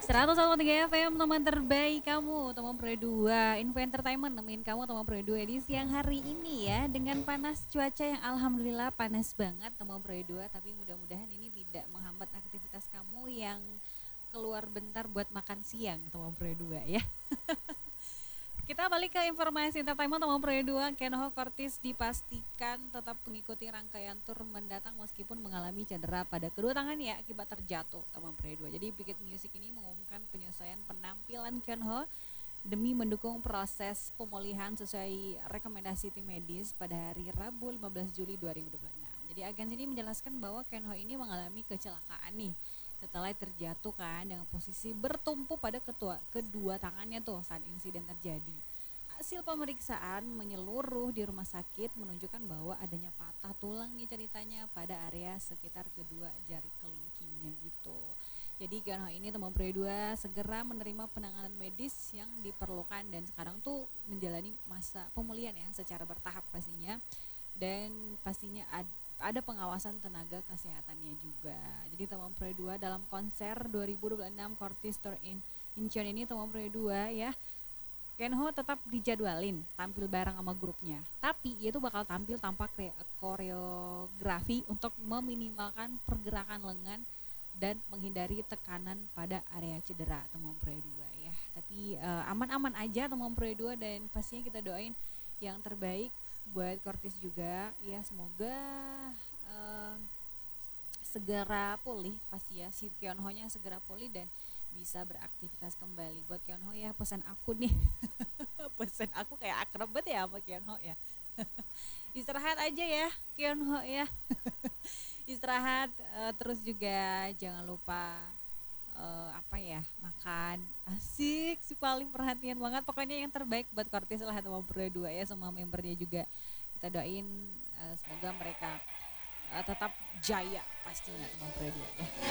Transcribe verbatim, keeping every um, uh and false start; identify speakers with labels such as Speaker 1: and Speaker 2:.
Speaker 1: seratus satu koma tiga F M, teman terbaik kamu, teman Pro dua, Info Entertainment nemenin kamu teman Pro dua di siang hari ini ya. Dengan panas cuaca yang alhamdulillah panas banget teman Pro dua, tapi mudah-mudahan ini tidak menghambat aktivitas kamu yang keluar bentar buat makan siang teman Pro dua ya. Kita balik ke informasi entertainment teman Pro dua. Kenho Cortis dipastikan tetap mengikuti rangkaian tur mendatang meskipun mengalami cedera pada kedua tangannya akibat terjatuh teman Pro dua. Jadi Bikin Music ini mengumumkan penyesuaian penampilan Kenho demi mendukung proses pemulihan sesuai rekomendasi tim medis pada hari Rabu lima belas Juli dua ribu dua puluh enam. Jadi agen ini menjelaskan bahwa Kenho ini mengalami kecelakaan nih setelah terjatuh kan dengan posisi bertumpu pada ketua, kedua tangannya tuh saat insiden terjadi. Hasil pemeriksaan menyeluruh di rumah sakit menunjukkan bahwa adanya patah tulang nih ceritanya pada area sekitar kedua jari kelingkingnya gitu. Jadi Kenho ini teman Pro dua segera menerima penanganan medis yang diperlukan dan sekarang tuh menjalani masa pemulihan ya secara bertahap pastinya. Dan pastinya ada ada pengawasan tenaga kesehatannya juga. Jadi teman Pro dua dalam konser dua ribu dua puluh enam Cortis Tour in Incheon ini teman Pro dua ya, Kenho tetap dijadwalin tampil bareng sama grupnya. Tapi itu bakal tampil tanpa koreografi untuk meminimalkan pergerakan lengan dan menghindari tekanan pada area cedera teman Pro dua ya. Tapi uh, aman-aman aja teman Pro dua dan pastinya kita doain yang terbaik buat Cortis juga ya, semoga uh, segera pulih pasti ya, si Kenho-nya segera pulih dan bisa beraktivitas kembali. Buat Kenho ya pesan aku nih pesan aku kayak akrab banget ya sama Kenho ya istirahat aja ya Kenho ya istirahat, uh, terus juga jangan lupa uh, apa ya, makan asik, si paling perhatian banget pokoknya yang terbaik buat Cortis lah teman Pro dua ya, semua membernya juga kita doain uh, semoga mereka uh, tetap jaya pastinya teman Pro dua ya.